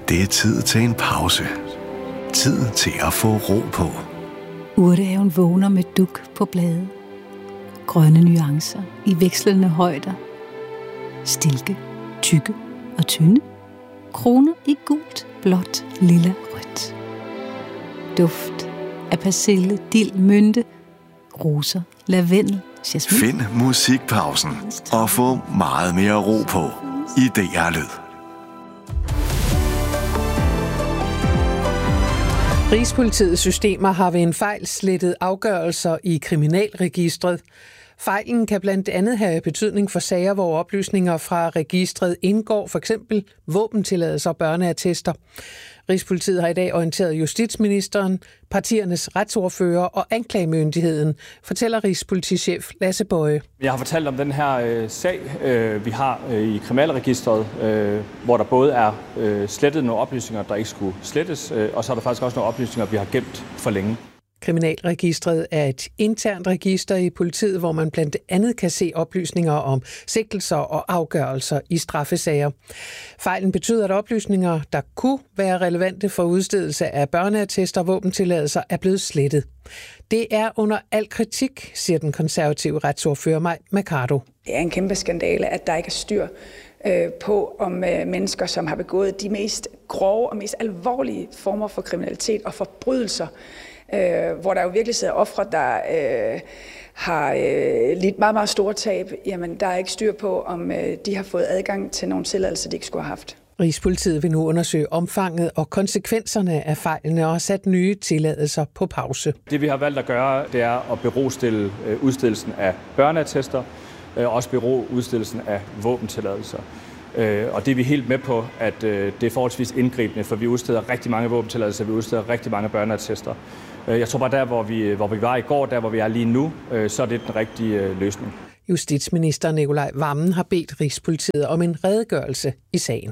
Det er tid til en pause. Tid til at få ro på. Urtehaven vågner med dug på blade. Grønne nuancer i vekslende højder. Stilke, tykke og tynde. Kroner i gult, blåt, lilla, rødt. Duft af persille, dild, mynte, roser, lavendel, jasmin. Find musikpausen og få meget mere ro på i DR Lyd. Rigspolitiets systemer har ved en fejl slettet afgørelser i kriminalregistret. Fejlen kan blandt andet have betydning for sager, hvor oplysninger fra registret indgår, f.eks. våbentilladelser og børneattester. Rigspolitiet har i dag orienteret justitsministeren, partiernes retsordfører og anklagemyndigheden, fortæller rigspolitichef Lasse Boye. Jeg har fortalt om den her sag, vi har i kriminalregistret, hvor der både er slettet nogle oplysninger, der ikke skulle slettes, og så er der faktisk også nogle oplysninger, vi har gemt for længe. Kriminalregistret er et internt register i politiet, hvor man blandt andet kan se oplysninger om sigtelser og afgørelser i straffesager. Fejlen betyder, at oplysninger, der kunne være relevante for udstedelse af børneattester og våbentilladelser, er blevet slettet. Det er under al kritik, siger den konservative retsordfører Mai Mercado. Det er en kæmpe skandale, at der ikke er styr på, om mennesker, som har begået de mest grove og mest alvorlige former for kriminalitet og forbrydelser, hvor der jo virkelig sidder ofre, der har lidt meget, meget store tab, jamen der er ikke styr på, om de har fået adgang til nogle tilladelser, de ikke skulle have haft. Rigspolitiet vil nu undersøge omfanget og konsekvenserne af fejlene og har sat nye tilladelser på pause. Det vi har valgt at gøre, det er at berostille udstedelsen af børneattester, og også bero udstedelsen af våbentilladelser. Og det er vi helt med på, at det er forholdsvis indgribende, for vi udsteder rigtig mange våbentilladelser, vi udsteder rigtig mange børneattester. Jeg tror bare der, hvor vi var i går, der hvor vi er lige nu, så er det den rigtige løsning. Justitsminister Nicolai Wammen har bedt Rigspolitiet om en redegørelse i sagen.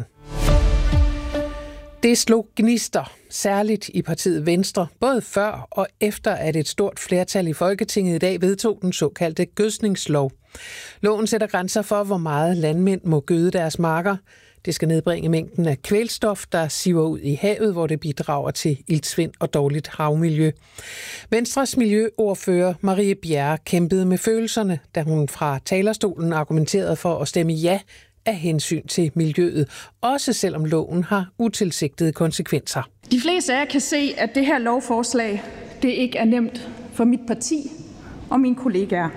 Det slog gnister, særligt i partiet Venstre, både før og efter, at et stort flertal i Folketinget i dag vedtog den såkaldte gødskningslov. Loven sætter grænser for, hvor meget landmænd må gøde deres marker. Det skal nedbringe mængden af kvælstof, der siver ud i havet, hvor det bidrager til iltsvind og dårligt havmiljø. Venstres miljøordfører Marie Bjerre kæmpede med følelserne, da hun fra talerstolen argumenterede for at stemme ja af hensyn til miljøet, også selvom loven har utilsigtede konsekvenser. De fleste af jer kan se, at det her lovforslag, det ikke er nemt for mit parti og mine kollegaer.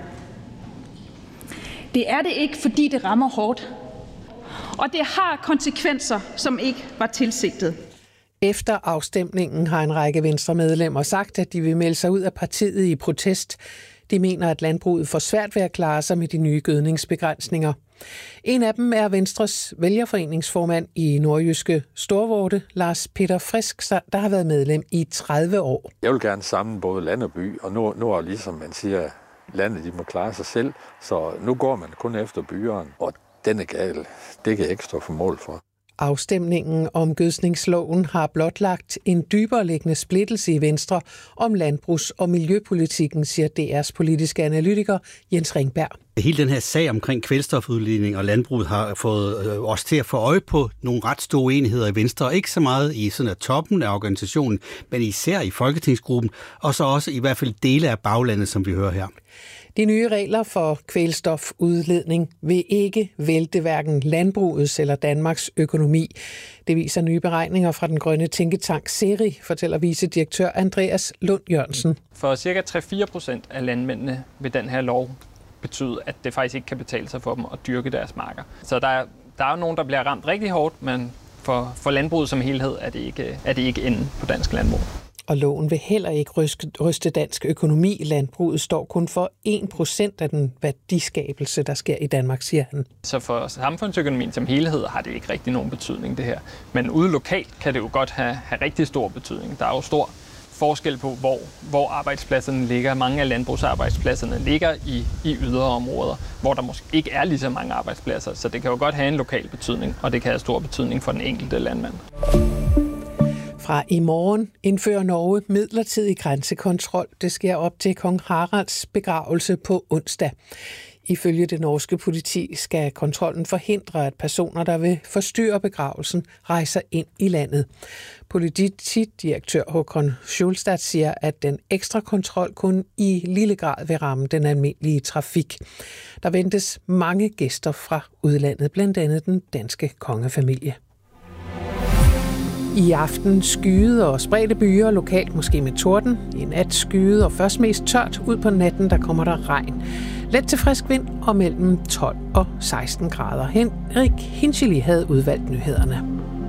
Det er det ikke, fordi det rammer hårdt. Og det har konsekvenser, som ikke var tilsigtet. Efter afstemningen har en række Venstre-medlemmer sagt, at de vil melde sig ud af partiet i protest. De mener, at landbruget får svært ved at klare sig med de nye gødningsbegrænsninger. En af dem er Venstres vælgerforeningsformand i nordjyske Storvorte, Lars Peter Frisk, der har været medlem i 30 år. Jeg vil gerne samle både land og by, og nu er ligesom man siger, landet de må klare sig selv, så nu går man kun efter byeren, og den er gal. Det kan jeg ikke stå for mål for. Afstemningen om gødskningsloven har blotlagt en dybere liggende splittelse i Venstre om landbrugs- og miljøpolitikken, siger DR's politiske analytiker Jens Ringberg. Hele den her sag omkring kvælstofudledning og landbruget har fået os til at få øje på nogle ret store uenigheder i Venstre. Ikke så meget i sådan toppen af organisationen, men især i folketingsgruppen, og så også i hvert fald dele af baglandet, som vi hører her. De nye regler for kvælstofudledning vil ikke vælte hverken landbrugets eller Danmarks økonomi. Det viser nye beregninger fra den grønne tænketank Seri, fortæller vicedirektør Andreas Lund Jørgensen. For ca. 3-4% af landmændene vil den her lov betyde, at det faktisk ikke kan betale sig for dem at dyrke deres marker. Så der er jo nogen, der bliver ramt rigtig hårdt, men for landbruget som helhed er det ikke enden på dansk landbrug. Og loven vil heller ikke ryste dansk økonomi. Landbruget står kun for 1% af den værdiskabelse, der sker i Danmark, siger han. Så for samfundsøkonomien som helhed har det ikke rigtig nogen betydning, det her. Men ude lokalt kan det jo godt have rigtig stor betydning. Der er jo stor forskel på, hvor arbejdspladserne ligger. Mange af landbrugsarbejdspladserne ligger i yderområder, hvor der måske ikke er lige så mange arbejdspladser. Så det kan jo godt have en lokal betydning, og det kan have stor betydning for den enkelte landmand. Fra i morgen indfører Norge midlertidig grænsekontrol. Det sker op til kong Haralds begravelse på onsdag. Ifølge det norske politi skal kontrollen forhindre, at personer, der vil forstyrre begravelsen, rejser ind i landet. Politidirektør Håkon Schulstad siger, at den ekstra kontrol kun i lille grad vil ramme den almindelige trafik. Der ventes mange gæster fra udlandet, blandt andet den danske kongefamilie. I aften skyede og spredte byer, lokalt måske med torden. I nat skyede og først mest tørt. Ud på natten der kommer der regn. Let til frisk vind og mellem 12 og 16 grader. Henrik Hinchili havde udvalgt nyhederne.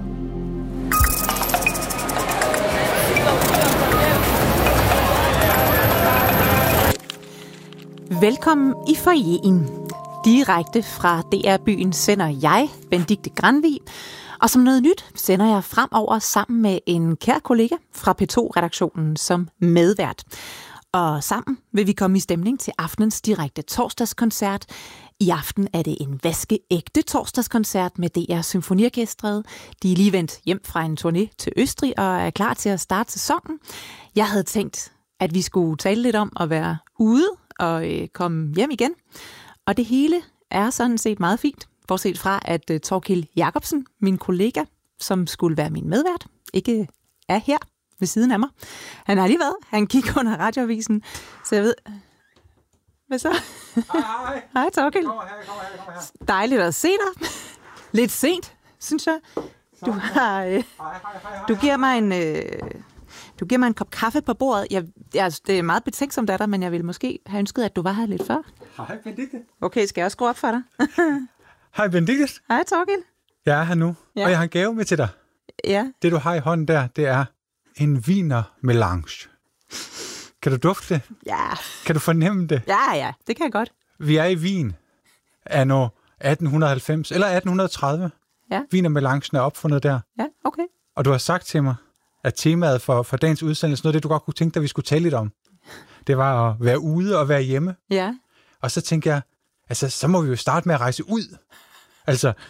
Velkommen i foyeren. Direkte fra DR-byen sender jeg, Benedikte Granvig, og som noget nyt sender jeg fremover sammen med en kær kollega fra P2-redaktionen som medvært. Og sammen vil vi komme i stemning til aftenens direkte torsdagskoncert. I aften er det en vaskeægte torsdagskoncert med DR Symfoniorkestret. De er lige vendt hjem fra en turné til Østrig og er klar til at starte sæsonen. Jeg havde tænkt, at vi skulle tale lidt om at være ude og komme hjem igen. Og det hele er sådan set meget fint, bortset fra at Thorkild Jacobsen, min kollega, som skulle være min medvært, ikke er her ved siden af mig. Han har lige været. Han gik under radioavisen, så jeg ved... Hvad så? Hej. Hej, Thorkild. Kom her. Dejligt at se dig. Lidt sent, synes jeg. Du har... Du giver mig en kop kaffe på bordet. Det er meget betænksomt af dig, men jeg ville måske have ønsket, at du var her lidt før. Hej, Benedikte. Okay, skal jeg også skrue op for dig? Hej, Benedikte. Hej, Thorkild. Jeg er her nu, og jeg har en gave med til dig. Ja. Det, du har i hånden der, det er en wiener melange. Kan du dufte det? Ja. Kan du fornemme det? Ja, det kan jeg godt. Vi er i Wien anno 1890, eller 1830. Ja. Wiener melangen er opfundet der. Ja, okay. Og du har sagt til mig, at temaet for dagens udsendelse, noget af det, du godt kunne tænke dig, vi skulle tale lidt om, det var at være ude og være hjemme. Ja. Og så tænker jeg, altså, så må vi jo starte med at rejse ud. Altså,